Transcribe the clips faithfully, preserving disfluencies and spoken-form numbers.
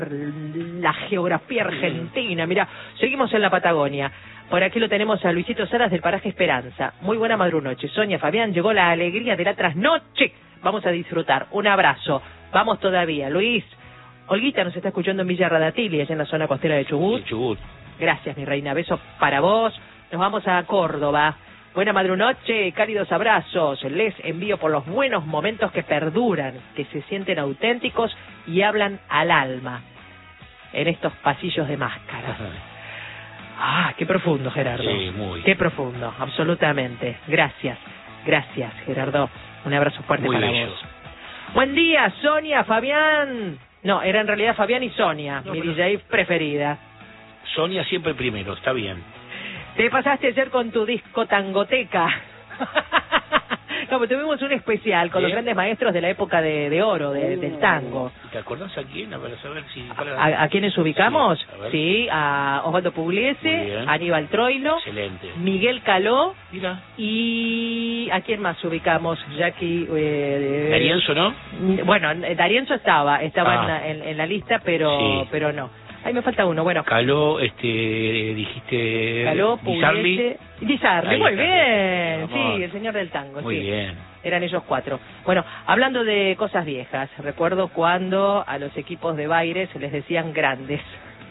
la geografía argentina. Mira, seguimos en la Patagonia. Por aquí lo tenemos a Luisito Saras del paraje Esperanza. Muy buena madrunoche. Sonia, Fabián, llegó la alegría de la trasnoche. Vamos a disfrutar. Un abrazo. Vamos todavía. Luis, Olguita nos está escuchando en Villa Radatili, allá en la zona costera de Chubut. Chubut. Gracias, mi reina. Besos para vos. Nos vamos a Córdoba. Buena madrunoche, cálidos abrazos. Les envío por los buenos momentos que perduran, que se sienten auténticos y hablan al alma en estos pasillos de máscaras. Ah, qué profundo, Gerardo. Sí, muy. Qué profundo, absolutamente. Gracias, gracias, Gerardo. Un abrazo fuerte muy para bello. vos. Buen día, Sonia, Fabián. No, era en realidad Fabián y Sonia, no, mi pero... D J preferida. Sonia siempre primero, está bien. Te pasaste ayer con tu disco Tangoteca. Como tuvimos un especial con ¿Bien? los grandes maestros de la época de, de oro, de, del tango. ¿Te acordás a quién? A ver, a ver si... ¿A, a quiénes ubicamos? Sí, a, sí, a Osvaldo Pugliese, Aníbal Troilo, excelente. Miguel Caló. Mira. Y ¿a quién más ubicamos? Jackie... Eh, ¿Darienzo no? Bueno, Darienzo estaba, estaba ah. en, la, en, en la lista, pero sí. pero no. Ahí me falta uno, bueno. Caló, este, dijiste... Caló, Pugliese... Di Sarli, muy bien. Sí, el señor del tango, muy sí. bien. Eran ellos cuatro. Bueno, hablando de cosas viejas, recuerdo cuando a los equipos de Baires se les decían grandes.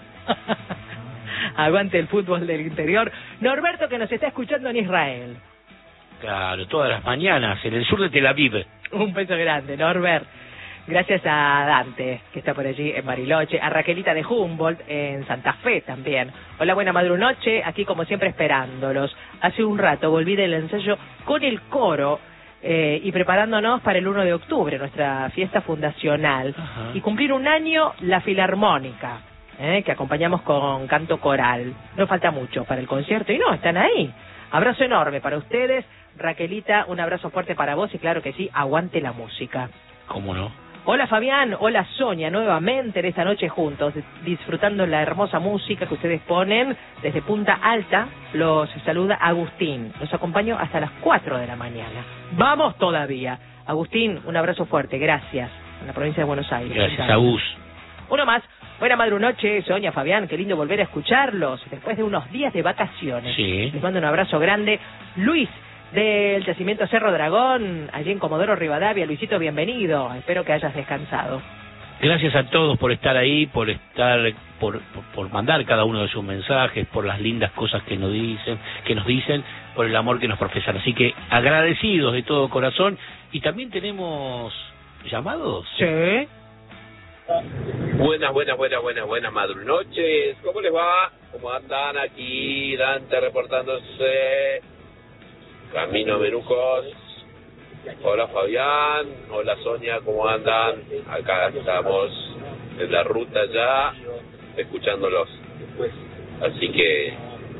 Aguante el fútbol del interior. Norberto, que nos está escuchando en Israel. Claro, todas las mañanas, en el sur de Tel Aviv. Un beso grande, Norbert. Gracias a Dante, que está por allí en Bariloche, a Raquelita de Humboldt, en Santa Fe también. Hola, buena madrunoche, aquí como siempre esperándolos. Hace un rato volví del ensayo con el coro eh, y preparándonos para el uno de octubre, nuestra fiesta fundacional. Ajá. Y cumplir un año la Filarmónica, eh, que acompañamos con canto coral. No falta mucho para el concierto y no, están ahí. Abrazo enorme para ustedes. Raquelita, un abrazo fuerte para vos y claro que sí, aguante la música. ¿Cómo no? Hola Fabián, hola Sonia, nuevamente en esta noche juntos, disfrutando la hermosa música que ustedes ponen desde Punta Alta. Los saluda Agustín, los acompaño hasta las cuatro de la mañana. ¡Vamos todavía! Agustín, un abrazo fuerte, gracias, en la provincia de Buenos Aires. Gracias, Agus. Uno más, buena madrunoche, Sonia, Fabián, qué lindo volver a escucharlos después de unos días de vacaciones. Sí. Les mando un abrazo grande. Luis, del Yacimiento Cerro Dragón, allí en Comodoro Rivadavia. Luisito, bienvenido, espero que hayas descansado. Gracias a todos por estar ahí, por estar, por, por, por mandar cada uno de sus mensajes, por las lindas cosas que nos dicen, que nos dicen, por el amor que nos profesan. Así que agradecidos de todo corazón. Y también tenemos llamados. Sí. Buenas, buenas, buenas, buenas, buenas madrunoches. ¿Cómo les va? ¿Cómo andan aquí? Dante reportándose. Camino a Menucos. Hola Fabián, hola Sonia, ¿cómo andan? Acá estamos en la ruta ya, escuchándolos. Así que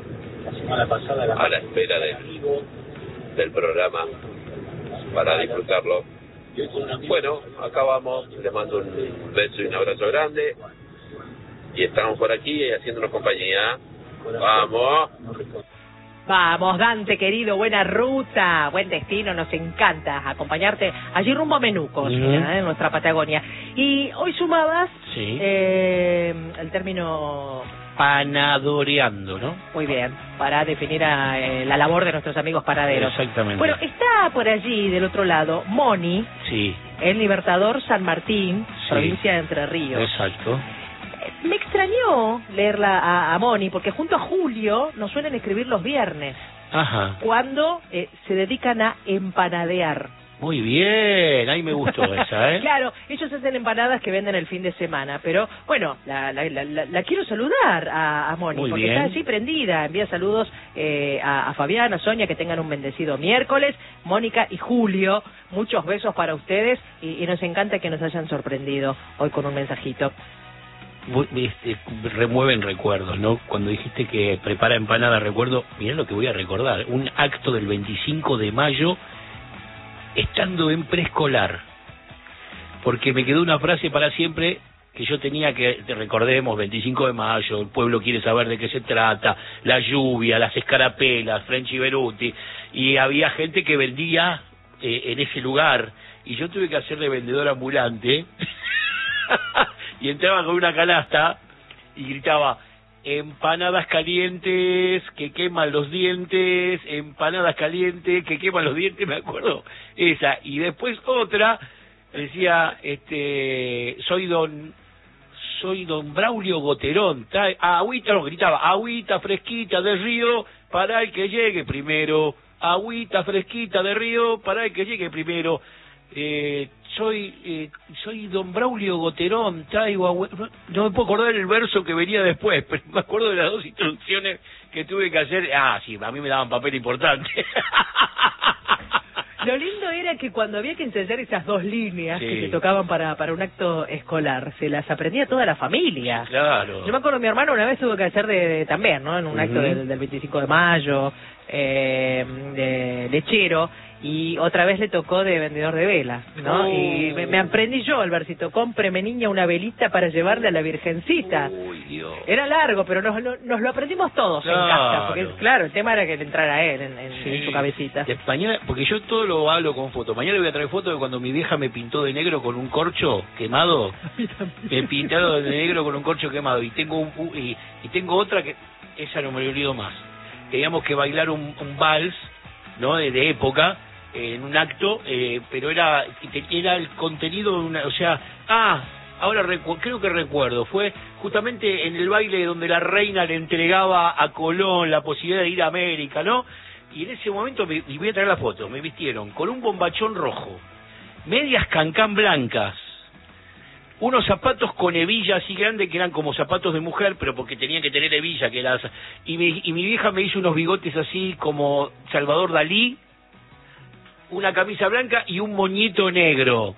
a la espera de, del programa para disfrutarlo. Bueno, acá vamos, les mando un beso y un abrazo grande. Y estamos por aquí haciéndonos compañía. ¡Vamos! Vamos, Dante, querido, buena ruta, buen destino, nos encanta acompañarte allí rumbo a Menucos, Uh-huh. ¿eh? En nuestra Patagonia. Y hoy sumabas Sí. eh, el término... Panadoreando, ¿no? Muy bien, para definir a, eh, la labor de nuestros amigos panaderos. Exactamente. Bueno, está por allí, del otro lado, Moni, Sí, el Libertador San Martín, Sí. provincia de Entre Ríos. exacto. Me extrañó leerla a, a Moni, porque junto a Julio nos suelen escribir los viernes, Ajá. cuando eh, se dedican a empanadear. Muy bien, ahí me gustó esa, ¿eh? Claro, ellos hacen empanadas que venden el fin de semana, pero bueno, la, la, la, la, la quiero saludar a, a Moni, Muy porque bien. está allí prendida. Envía saludos eh, a, a Fabián, a Sonia, que tengan un bendecido miércoles. Mónica y Julio, muchos besos para ustedes y, y nos encanta que nos hayan sorprendido hoy con un mensajito. Este, remueven recuerdos, ¿no? Cuando dijiste que prepara empanada, recuerdo, mirá lo que voy a recordar, un acto del veinticinco de mayo estando en preescolar, porque me quedó una frase para siempre que yo tenía que, recordemos, veinticinco de mayo, el pueblo quiere saber de qué se trata, la lluvia, las escarapelas, Frenchy Beruti, y había gente que vendía eh, en ese lugar, y yo tuve que hacer de vendedor ambulante y entraba con una canasta y gritaba, empanadas calientes que queman los dientes, empanadas calientes que queman los dientes, me acuerdo, esa. Y después otra decía, este, soy don, soy don Braulio Goterón, trae agüita, no, gritaba, agüita fresquita de río para el que llegue primero, agüita fresquita de río para el que llegue primero. Eh, soy eh, soy don Braulio Goterón, traigo agua... no, no me puedo acordar el verso que venía después, pero me acuerdo de las dos introducciones que tuve que hacer. Ah, sí, a mí me daban papel importante. Lo lindo era que cuando había que ensayar esas dos líneas sí. que se tocaban para para un acto escolar, se las aprendía toda la familia. Claro. Yo me acuerdo, mi hermano una vez tuvo que hacer de, de también, ¿no? En un uh-huh. acto del, del veinticinco de mayo, eh, de lechero, y otra vez le tocó de vendedor de velas, ¿no? Oh. Y me, me aprendí yo el versito, cómpreme niña una velita para llevarle a la Virgencita. Uy, Dios. Era largo, pero nos, nos, nos lo aprendimos todos claro. en casa, porque claro, el tema era que le entrara a él en, en, sí. en su cabecita. De mañana, porque yo todo lo hablo con fotos. Mañana le voy a traer fotos de cuando mi vieja me pintó de negro con un corcho quemado. Me pintaron de negro con un corcho quemado. Y tengo un y, y tengo otra que esa no me lo olvido más. Teníamos que bailar un, un vals, ¿no? De, de época. En un acto, eh, pero era era el contenido de una, o sea, ah, ahora recu creo que recuerdo, fue justamente en el baile donde la reina le entregaba a Colón la posibilidad de ir a América, ¿no? Y en ese momento, me, y voy a traer la foto, me vistieron con un bombachón rojo, medias cancán blancas, unos zapatos con hebilla así grandes que eran como zapatos de mujer, pero porque tenían que tener hebilla, que las y mi, y mi vieja me hizo unos bigotes así como Salvador Dalí, una camisa blanca y un moñito negro.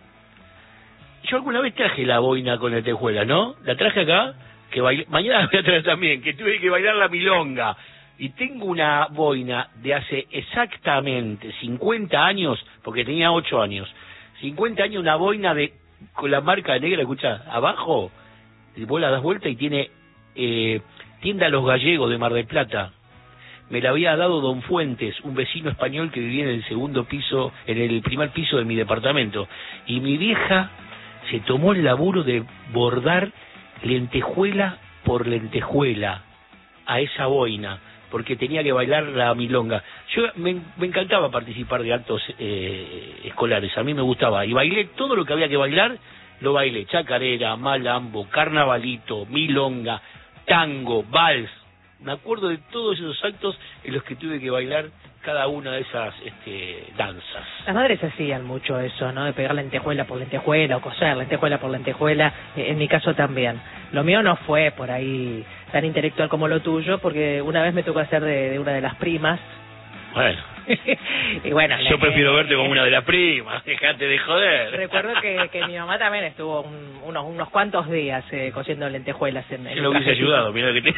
Yo alguna vez traje la boina con lentejuela, ¿no? La traje acá, que bailé, mañana la voy a traer también, que tuve que bailar la milonga. Y tengo una boina de hace exactamente cincuenta años, porque tenía ocho años. cincuenta años, una boina de con la marca negra, escucha, abajo, y vos la das vuelta y tiene eh, tienda Los Gallegos de Mar del Plata. Me la había dado don Fuentes, un vecino español que vivía en el segundo piso, en el primer piso de mi departamento. Y mi vieja se tomó el laburo de bordar lentejuela por lentejuela a esa boina, porque tenía que bailar la milonga. Yo me, me encantaba participar de actos eh, escolares, a mí me gustaba. Y bailé todo lo que había que bailar, lo bailé. Chacarera, malambo, carnavalito, milonga, tango, vals. Me acuerdo de todos esos actos en los que tuve que bailar cada una de esas este, danzas. Las madres hacían mucho eso, ¿no? De pegar lentejuela por lentejuela o coser lentejuela por lentejuela. En mi caso también. Lo mío no fue por ahí tan intelectual como lo tuyo, porque una vez me tocó hacer de, de una de las primas. Bueno. Y bueno, yo prefiero verte como una de las primas, dejate de joder. Recuerdo que, que mi mamá también estuvo un, unos unos cuantos días eh, cosiendo lentejuelas en el. Yo lo hubiese ayudado, mira que te.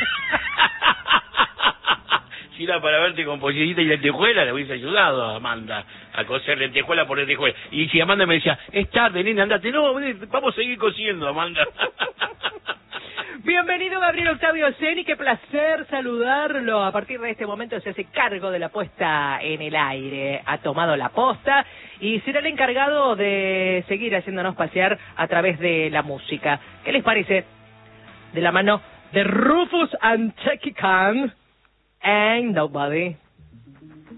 Si era para verte con pollerita y lentejuela, le hubiese ayudado a Amanda a coser lentejuela por lentejuela. Y si Amanda me decía, es tarde, nena, andate. No, vamos a seguir cosiendo, Amanda. Bienvenido Gabriel Octavio Ceni, qué placer saludarlo. A partir de este momento se hace cargo de la puesta en el aire, ha tomado la posta y será el encargado de seguir haciéndonos pasear a través de la música. ¿Qué les parece? De la mano de Rufus and Chucky Khan, Ain't Nobody.